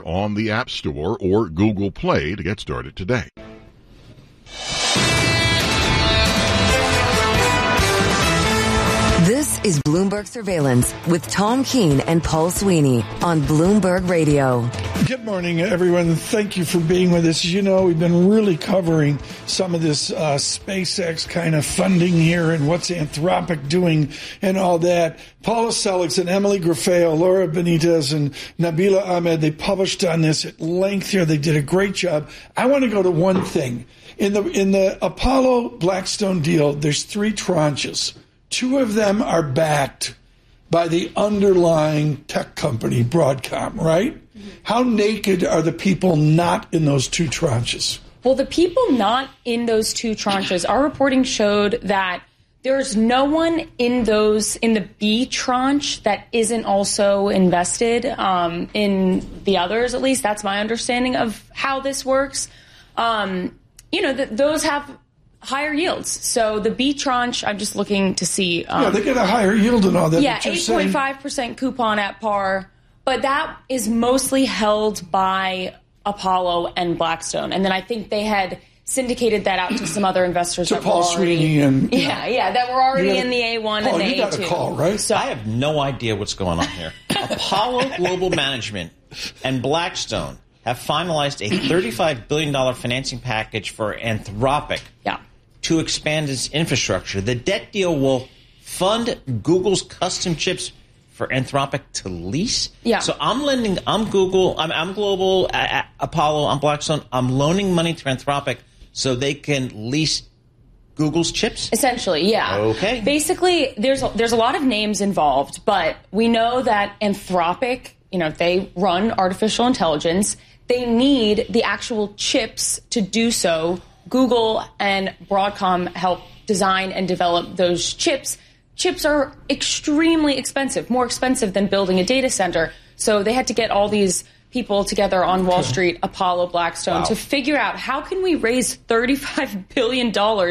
on the App Store or Google Play to get started today. This is Bloomberg Surveillance with Tom Keene and Paul Sweeney on Bloomberg Radio. Good morning, everyone. Thank you for being with us. As you know, we've been really covering some of this SpaceX kind of funding here and what's Anthropic doing and all that. Paula Selig and Emily Grafeo, Laura Benitez, and Nabila Ahmed, they published on this at length here. They did a great job. I want to go to one thing. In the Apollo Blackstone deal, there's 3 tranches. 2 of them are backed by the underlying tech company, Broadcom, right? Mm-hmm. How naked are the people not in those 2 tranches? Well, the people not in those 2 tranches, our reporting showed that there's no one in the B tranche that isn't also invested in the others, at least. That's my understanding of how this works. Those have higher yields. So the B tranche, I'm just looking to see. They get a higher yield and all that. Yeah, 8.5% coupon at par. But that is mostly held by Apollo and Blackstone. And then I think they had syndicated that out to some other investors. To Paul Sweeney and... Yeah, that were already in the A1 Paul, and the A2. You got a call, right? So I have no idea what's going on here. Apollo Global Management and Blackstone have finalized a $35 billion financing package for Anthropic. Yeah. To expand its infrastructure. The debt deal will fund Google's custom chips for Anthropic to lease. Yeah. So I'm Google, I'm Global, Apollo, I'm Blackstone. I'm loaning money to Anthropic so they can lease Google's chips? Essentially, yeah. Okay. Basically, there's a lot of names involved, but we know that Anthropic, they run artificial intelligence. They need the actual chips to do so. Google and Broadcom help design and develop those chips. Chips are extremely expensive, more expensive than building a data center. So they had to get all these people together on Wall Street, Apollo, Blackstone, to figure out how can we raise $35 billion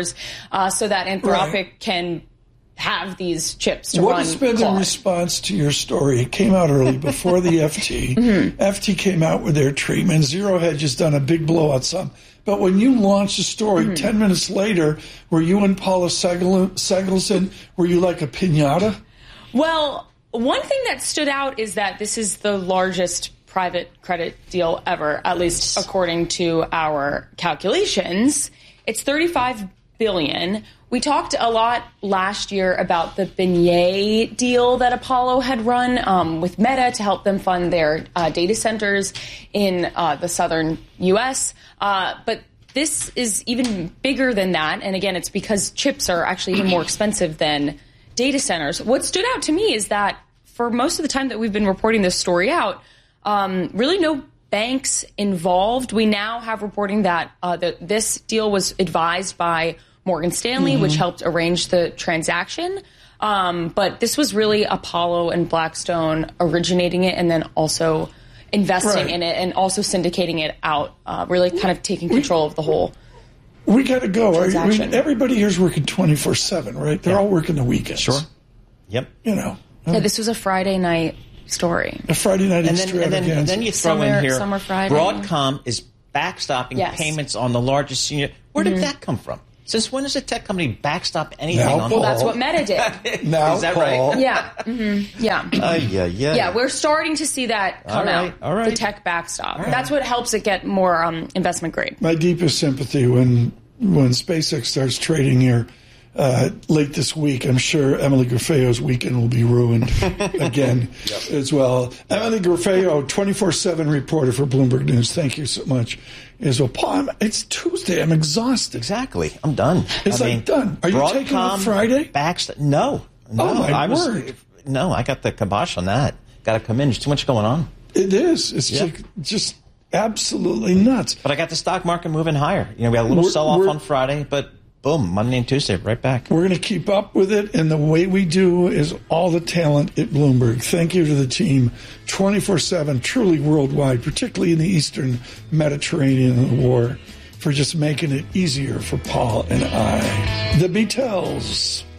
so that Anthropic can have these chips to run. What has been the response to your story? It came out early before the FT. Mm-hmm. FT came out with their treatment. Zero Hedge has done a big blowout sum. But when you launched the story, 10 minutes later, were you and Paula Segelson, were you like a piñata? Well, one thing that stood out is that this is the largest private credit deal ever, at least according to our calculations. It's $35 billion. We talked a lot last year about the Beignet deal that Apollo had run with Meta to help them fund their data centers in the southern U.S. But this is even bigger than that. And again, it's because chips are actually even more expensive than data centers. What stood out to me is that for most of the time that we've been reporting this story out, really no banks involved. We now have reporting that this deal was advised by Morgan Stanley, which helped arrange the transaction. But this was really Apollo and Blackstone originating it and then also investing in it and also syndicating it out, really kind of taking control of the whole We got to go. Everybody here's working 24/7, right? They're all working the weekends. Sure. Yep. Yeah, this was a Friday night story. A Friday night extravaganza. And then you throw in here, Summer Friday. Broadcom is backstopping payments on the largest senior. Where did that come from? Since when does a tech company backstop anything? Well, that's what Meta did. Now, is that right? Yeah. Mm-hmm. Yeah. Yeah, we're starting to see that come out. All right. The tech backstop. Right. That's what helps it get more investment grade. My deepest sympathy when SpaceX starts trading here late this week. I'm sure Emily Grafeo's weekend will be ruined again as well. Emily Grafeo, 24/7 reporter for Bloomberg News. Thank you so much. Paul, it's Tuesday. I'm exhausted. Exactly. I'm done. It's done. Are you taking off Friday? No. Oh, my word. No, I got the kibosh on that. Got to come in. There's too much going on. It is. It's just absolutely nuts. But I got the stock market moving higher. We had a little sell-off on Friday, but boom, Monday and Tuesday, right back. We're going to keep up with it, and the way we do is all the talent at Bloomberg. Thank you to the team, 24/7, truly worldwide, particularly in the Eastern Mediterranean and the war, for just making it easier for Paul and I. The Beatles.